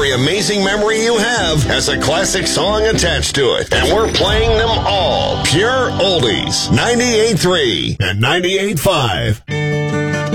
Every amazing memory you have has a classic song attached to it, and we're playing them all. Pure Oldies, 98.3 and 98.5.